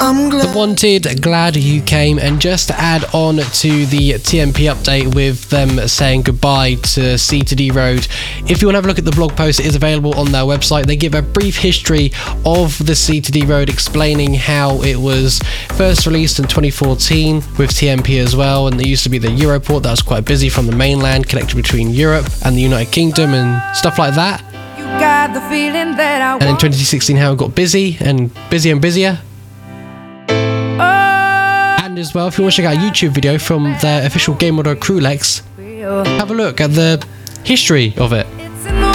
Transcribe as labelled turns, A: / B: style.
A: The Wanted, glad you came. And just to add on to the TMP update with them saying goodbye to C to D Road, if you want to have a look at the blog post, it is available on their website. They give a brief history of the C to D Road, explaining how it was first released in 2014 with TMP as well, and there used to be the Europort that was quite busy from the mainland, connected between Europe and the United Kingdom and stuff like that. And in 2016 how it got busy and busier. And as well, if you want to check out a YouTube video from their official Game Modo Crewlex, have a look at the history of it.